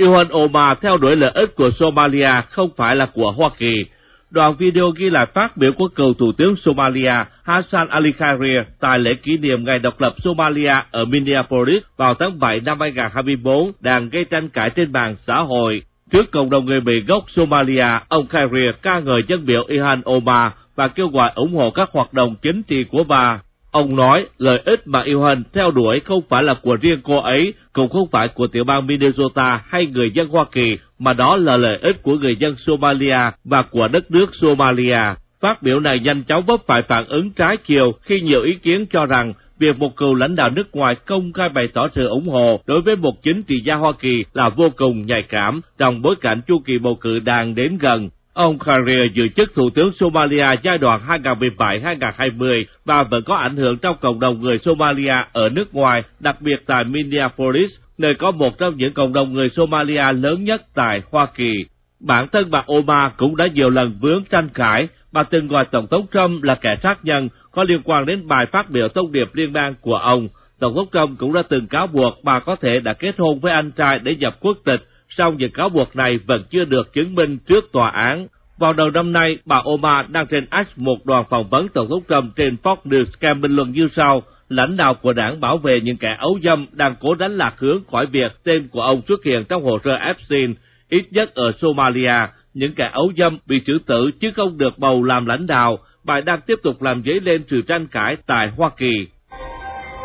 Ilhan Omar theo đuổi lợi ích của Somalia không phải là của Hoa Kỳ. Đoạn video ghi lại phát biểu của cựu Thủ tướng Somalia Hassan Ali Khayre tại lễ kỷ niệm ngày độc lập Somalia ở Minneapolis vào tháng 7 năm 2024 đang gây tranh cãi trên mạng xã hội. Trước cộng đồng người Mỹ gốc Somalia, ông Khayre ca ngợi dân biểu Ilhan Omar và kêu gọi ủng hộ các hoạt động chính trị của bà. Ông nói lợi ích mà Ilhan theo đuổi không phải là của riêng cô ấy, cũng không phải của tiểu bang Minnesota hay người dân Hoa Kỳ, mà đó là lợi ích của người dân Somalia và của đất nước Somalia. Phát biểu này nhanh chóng vấp phải phản ứng trái chiều khi nhiều ý kiến cho rằng việc một cựu lãnh đạo nước ngoài công khai bày tỏ sự ủng hộ đối với một chính trị gia Hoa Kỳ là vô cùng nhạy cảm trong bối cảnh chu kỳ bầu cử đang đến gần. Ông Khayre giữ chức Thủ tướng Somalia giai đoạn 2017-2020 và vẫn có ảnh hưởng trong cộng đồng người Somalia ở nước ngoài, đặc biệt tại Minneapolis, nơi có một trong những cộng đồng người Somalia lớn nhất tại Hoa Kỳ. Bản thân bà Omar cũng đã nhiều lần vướng tranh cãi. Bà từng gọi Tổng thống Trump là kẻ sát nhân có liên quan đến bài phát biểu thông điệp liên bang của ông. Tổng thống Trump cũng đã từng cáo buộc bà có thể đã kết hôn với anh trai để nhập quốc tịch, song những cáo buộc này vẫn chưa được chứng minh trước tòa án. Vào đầu năm nay, bà Omar đăng trên X một đoạn phỏng vấn Tổng thống Trump trên Fox News kèm bình luận như sau: lãnh đạo của đảng bảo vệ những kẻ ấu dâm đang cố đánh lạc hướng khỏi việc tên của ông xuất hiện trong hồ sơ Epstein. Ít nhất ở Somalia, những kẻ ấu dâm bị xử tử chứ không được bầu làm lãnh đạo. Bài đang tiếp tục làm dấy lên sự tranh cãi tại Hoa Kỳ.